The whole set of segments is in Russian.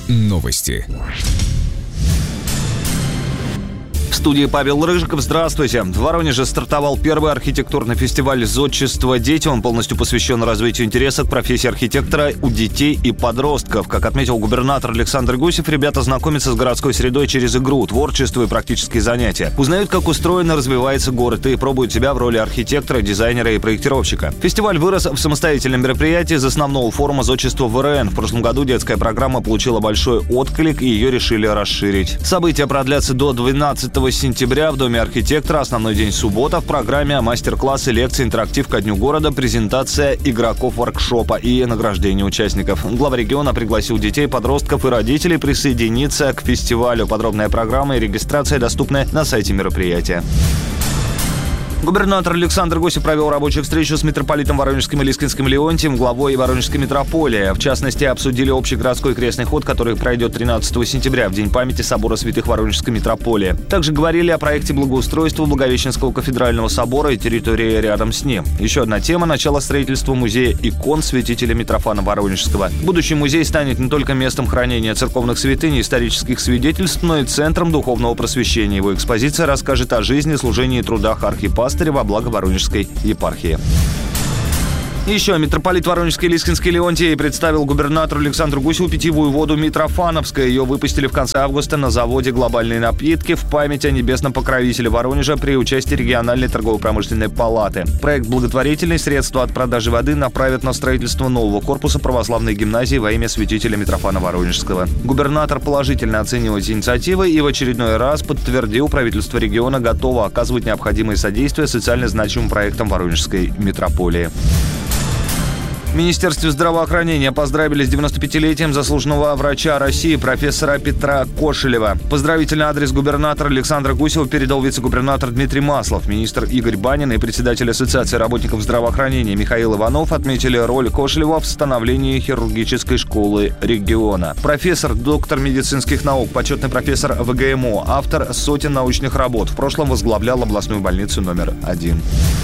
Новости. В студии Павел Рыжиков. Здравствуйте. В Воронеже стартовал первый архитектурный фестиваль «Зодчество. Дети». Он полностью посвящен развитию интереса к профессии архитектора у детей и подростков. Как отметил губернатор Александр Гусев, ребята знакомятся с городской средой через игру, творчество и практические занятия. Узнают, как устроен и развивается город, и пробуют себя в роли архитектора, дизайнера и проектировщика. Фестиваль вырос в самостоятельном мероприятии из основного форума «Зодчество ВРН». В прошлом году детская программа получила большой отклик, и ее решили расширить. События продлятся до 12 сентября в Доме архитектора. Основной день суббота. В программе мастер-классы, лекции, интерактив ко Дню города, презентация игроков воркшопа и награждение участников. Глава региона пригласил детей, подростков и родителей присоединиться к фестивалю. Подробная программа и регистрация доступны на сайте мероприятия. Губернатор Александр Гусев провел рабочую встречу с митрополитом Воронежским и Лискинским Леонтием, главой Воронежской митрополии. В частности, обсудили общий городской крестный ход, который пройдет 13 сентября, в День памяти Собора святых Воронежской митрополии. Также говорили о проекте благоустройства Благовещенского кафедрального собора и территории рядом с ним. Еще одна тема – начало строительства музея икон святителя Митрофана Воронежского. Будущий музей станет не только местом хранения церковных святынь и исторических свидетельств, но и центром духовного просвещения. Его экспозиция расскажет о жизни, служении и трудах архипастыря во благо Воронежской епархии. Еще митрополит Воронежский и Лискинский Леонтий представил губернатору Александру Гусеву питьевую воду Митрофановская. Ее выпустили в конце августа на заводе «Глобальные напитки» в память о небесном покровителе Воронежа при участии региональной торгово-промышленной палаты. Проект благотворительный. Средства от продажи воды направят на строительство нового корпуса православной гимназии во имя святителя Митрофана Воронежского. Губернатор положительно оценил эти инициативы и в очередной раз подтвердил, правительство региона готово оказывать необходимые содействия социально значимым проектам Воронежской митрополии. В Министерстве здравоохранения поздравили с 95-летием заслуженного врача России профессора Петра Кошелева. Поздравительный адрес губернатора Александра Гусева передал вице-губернатор Дмитрий Маслов. Министр Игорь Банин и председатель Ассоциации работников здравоохранения Михаил Иванов отметили роль Кошелева в становлении хирургической школы региона. Профессор, доктор медицинских наук, почетный профессор ВГМО, автор сотен научных работ. В прошлом возглавлял областную больницу номер 1.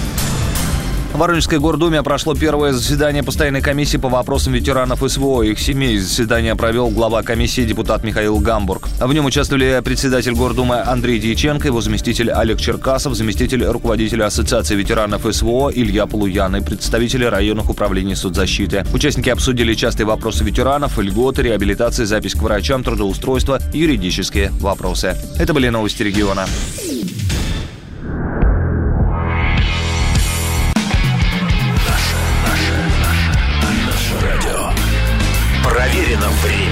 В Воронежской гордуме прошло первое заседание постоянной комиссии по вопросам ветеранов СВО и их семей. Заседание провел глава комиссии депутат Михаил Гамбург. В нем участвовали председатель гордумы Андрей Дьяченко, его заместитель Олег Черкасов, заместитель руководителя Ассоциации ветеранов СВО Илья Полуян и представители районных управлений соцзащиты. Участники обсудили частые вопросы ветеранов, льготы, реабилитации, запись к врачам, трудоустройство, юридические вопросы. Это были новости региона. Проверено временем.